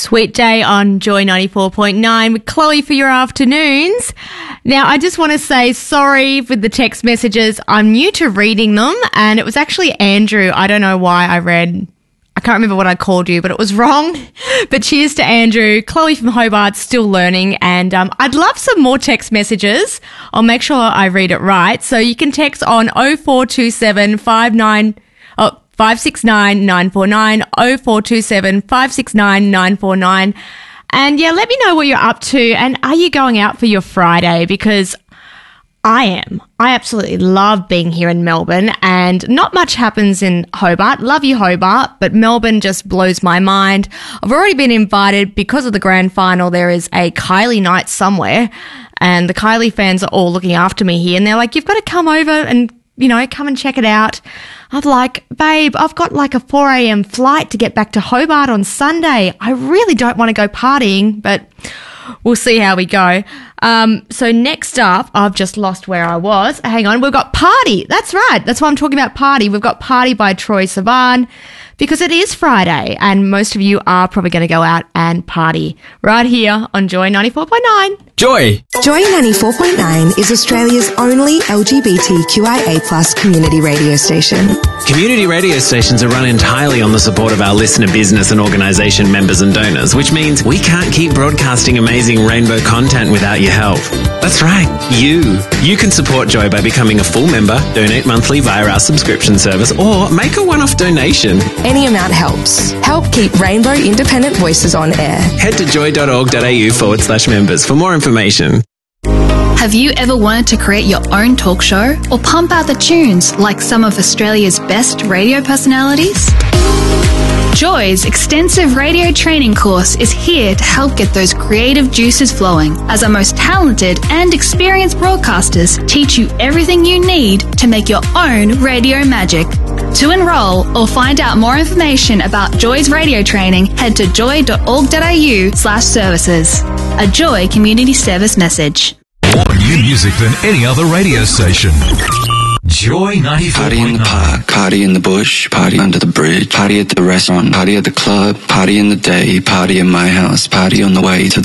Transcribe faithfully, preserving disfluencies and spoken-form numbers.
Sweet day on Joy ninety-four point nine with Chloe for your afternoons. Now, I just want to say sorry for the text messages. I'm new to reading them, and it was actually Andrew. I don't know why I read, I can't remember what I called you, but it was wrong. But cheers to Andrew. Chloe from Hobart, still learning, and um, I'd love some more text messages. I'll make sure I read it right. So you can text on oh four two seven five nine oh, five six nine nine four nine, oh four two seven five six nine nine four nine. And yeah, let me know what you're up to. And are you going out for your Friday? Because I am. I absolutely love being here in Melbourne, and not much happens in Hobart. Love you, Hobart, but Melbourne just blows my mind. I've already been invited because of the grand final. There is a Kylie night somewhere, and the Kylie fans are all looking after me here, and they're like, you've got to come over and, you know, come and check it out. I'm like, babe, I've got like a four a.m. flight to get back to Hobart on Sunday. I really don't want to go partying, but we'll see how we go. Um, so next up, I've just lost where I was. Hang on, we've got Party. That's right. That's why I'm talking about Party. We've got Party by Troye Sivan, because it is Friday and most of you are probably going to go out and party right here on Joy ninety-four point nine. Joy! Joy ninety-four point nine is Australia's only L G B T Q I A plus community radio station. Community radio stations are run entirely on the support of our listener business and organisation members and donors, which means we can't keep broadcasting amazing rainbow content without your help. That's right, you. You can support Joy by becoming a full member, donate monthly via our subscription service, or make a one-off donation. Any amount helps. Help keep Rainbow Independent Voices on air. Head to joy.org.au forward slash members for more information. Have you ever wanted to create your own talk show or pump out the tunes like some of Australia's best radio personalities? Joy's extensive radio training course is here to help get those creative juices flowing, as our most talented and experienced broadcasters teach you everything you need to make your own radio magic. To enrol or find out more information about Joy's radio training, head to joy.org.au slash services. A Joy Community Service message. More new music than any other radio station. Joy ninety-four point nine. Party in the park, party in the bush, party under the bridge, party at the restaurant, party at the club, party in the day, party in my house, party on the way to the